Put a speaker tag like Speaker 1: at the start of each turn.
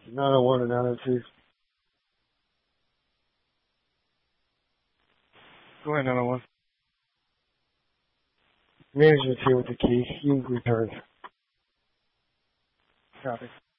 Speaker 1: 901 and 902. Go ahead, 901. Management's here with the key. You can return. Copy.